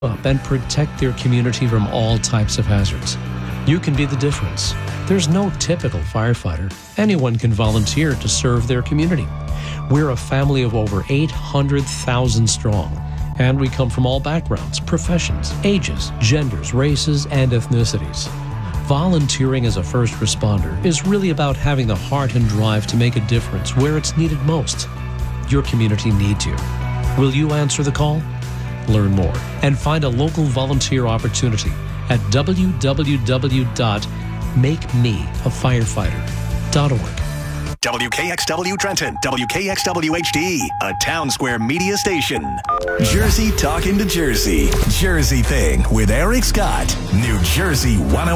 up and protect their community from all types of hazards. You can be the difference. There's no typical firefighter. Anyone can volunteer to serve their community. We're a family of over 800,000 strong, and we come from all backgrounds, professions, ages, genders, races, and ethnicities. Volunteering as a first responder is really about having the heart and drive to make a difference where it's needed most. Your community needs you. Will you answer the call? Learn more and find a local volunteer opportunity at www.makemeafirefighter.org. WKXW Trenton, WKXW HD, a Town Square media station. Jersey talking to Jersey. Jersey Thing with Eric Scott. New Jersey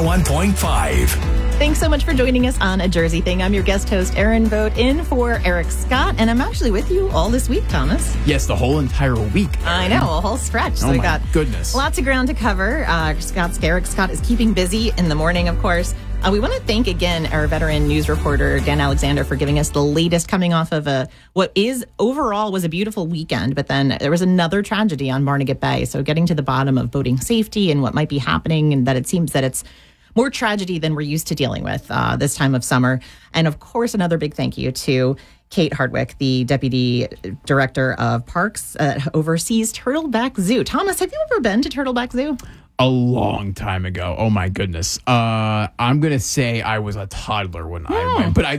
101.5. Thanks so much for joining us on A Jersey Thing. I'm your guest host, Erin Vogt, in for Eric Scott, and I'm actually with you all this week, Thomas. Yes, the whole entire week. Erin. I know, a whole stretch. So we got goodness. Lots of ground to cover. Eric Scott is keeping busy in the morning, of course. We want to thank again our veteran news reporter, Dan Alexander, for giving us the latest coming off of what is overall was a beautiful weekend. But then there was another tragedy on Barnegat Bay. So getting to the bottom of boating safety and what might be happening, and that it seems that it's more tragedy than we're used to dealing with this time of summer. And of course, another big thank you to Kate Hardwick, the Deputy Director of Parks, oversees Turtleback Zoo. Thomas, have you ever been to Turtleback Zoo? A long time ago. Oh my goodness. I'm going to say I was a toddler when I went, but I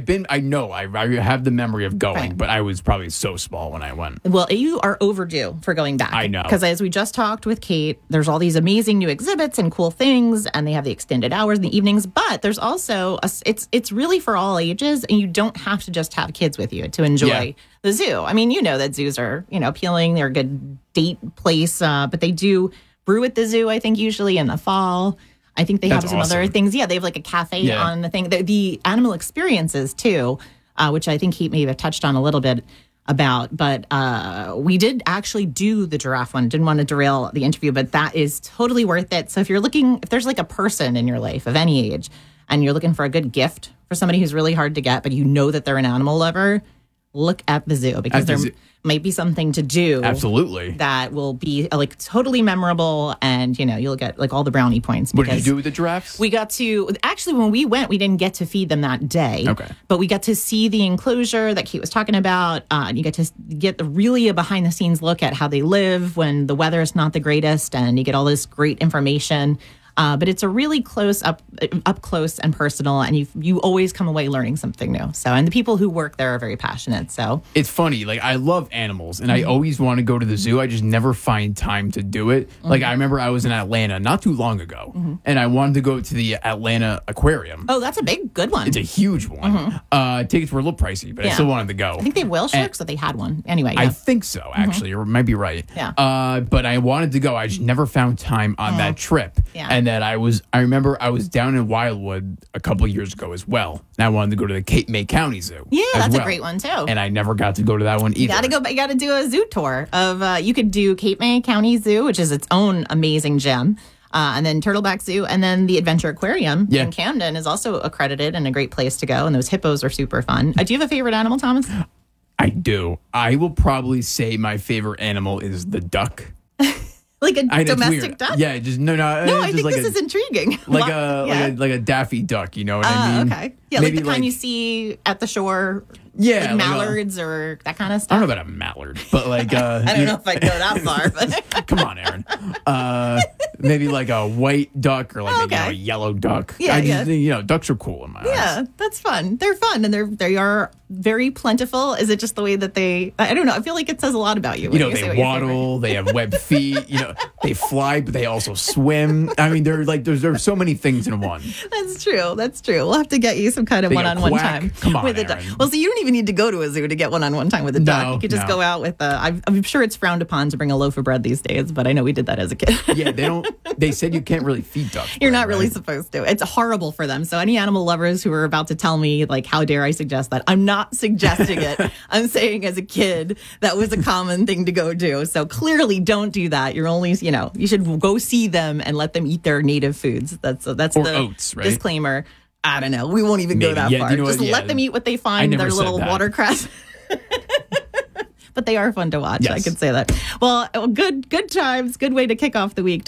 have the memory of going, but I was probably so small when I went. Well, you are overdue for going back. I know. Because as we just talked with Kate, there's all these amazing new exhibits and cool things, and they have the extended hours in the evenings, but there's also, it's really for all ages, and you don't have to just have kids with you to enjoy the zoo. I mean, you know that zoos are, appealing. They're a good date place, but they do brew at the zoo, I think, usually in the fall. I think they have some other things. Yeah, they have like a cafe on the thing. The animal experiences, too, which I think he may have touched on a little bit about. But we did actually do the giraffe one. Didn't want to derail the interview, but that is totally worth it. So if there's like a person in your life of any age, and you're looking for a good gift for somebody who's really hard to get, but you know that they're an animal lover, look at the zoo, because there might be something to do. Absolutely. That will be like totally memorable, and you'll get like all the brownie points. What did you do with the giraffes? We got to, actually when we went, we didn't get to feed them that day. Okay. But we got to see the enclosure that Kate was talking about. You get to get really a behind the scenes look at how they live when the weather is not the greatest, and you get all this great information. But it's a really up close and personal, and you always come away learning something new. So, and the people who work there are very passionate. So it's funny, like I love animals, and I always want to go to the zoo. I just never find time to do it. Like I remember I was in Atlanta not too long ago, and I wanted to go to the Atlanta Aquarium. Oh, that's a good one. It's a huge one. Tickets were a little pricey, but I still wanted to go. I think they have whale sharks, so they had one anyway. I think so, actually, or might be right. Yeah. But I wanted to go. I just never found time on that trip. Yeah. And that I remember I was down in Wildwood a couple of years ago as well. And I wanted to go to the Cape May County Zoo. Yeah, that's a great one too. And I never got to go to that one either. You got to do a zoo tour of. You could do Cape May County Zoo, which is its own amazing gem, and then Turtleback Zoo, and then the Adventure Aquarium in Camden is also accredited and a great place to go. And those hippos are super fun. Do you have a favorite animal, Thomas? I do. I will probably say my favorite animal is the duck. Like a domestic duck? Yeah, just no. I think like this is intriguing. Like a Daffy Duck, you know what I mean? Okay. Yeah, maybe like the kind you see at the shore. Yeah, like mallards or that kind of stuff. I don't know about a mallard, but like I don't know if I'd go that far. But come on, Erin. Maybe like a white duck or like a yellow duck. Yeah, ducks are cool in my eyes. Yeah, that's fun. They're fun, and they are very plentiful. Is it just the way that I don't know. I feel like it says a lot about you. They waddle. They have webbed feet. They fly, but they also swim. I mean, there's so many things in one. That's true. We'll have to get you some kind of one-on-one time. Come on, with a duck. Well, so you don't even need to go to a zoo to get one-on-one time with a duck. You could just go out with I'm sure it's frowned upon to bring a loaf of bread these days, but I know we did that as a kid. Yeah, they said you can't really feed ducks. You're not really supposed to. It's horrible for them. So any animal lovers who are about to tell me, like, how dare I suggest that? I'm not suggesting it. I'm saying as a kid, that was a common thing to go do. So clearly don't do that. You're only, you should go see them and let them eat their native foods. That's or the oats, right? Disclaimer. I don't know. We won't even go that far. Just let them eat what they find, their little watercress. but they are fun to watch. Yes. I can say that. Well, good times. Good way to kick off the week.